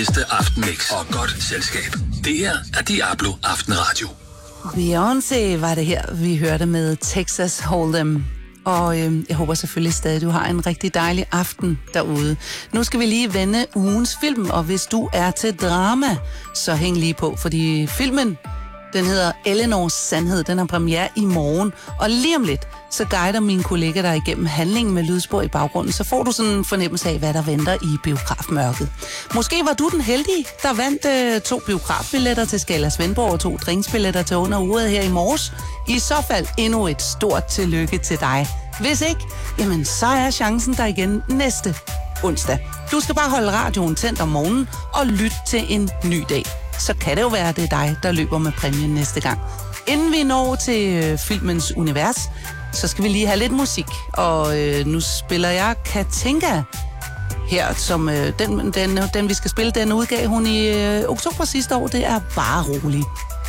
Næste Aftenmix og godt selskab. Det her er Diablo Aftenradio. Beyoncé var det her, vi hørte med Texas Hold'em. Og jeg håber selvfølgelig stadig, at du har en rigtig dejlig aften derude. Nu skal vi lige vende ugens film, og hvis du er til drama, så hæng lige på, fordi filmen, den hedder Eleanors Sandhed. Den har premiere i morgen, og lige om lidt, så guider mine kollegaer dig igennem handlingen med lydspor i baggrunden, så får du sådan en fornemmelse af, hvad der venter i biografmørket. Måske var du den heldige, der vandt 2 biografbilletter til Skala Svendborg og 2 drinksbilletter til under uret her i morges. I så fald endnu et stort tillykke til dig. Hvis ikke, jamen så er chancen der igen næste onsdag. Du skal bare holde radioen tændt om morgenen og lytte til en ny dag. Så kan det jo være, at det er dig, der løber med præmien næste gang. Inden vi når til filmens univers, så skal vi lige have lidt musik. Og nu spiller jeg Katinka her, som den vi skal spille, den udgav hun i oktober sidste år. Det er Bare rolig.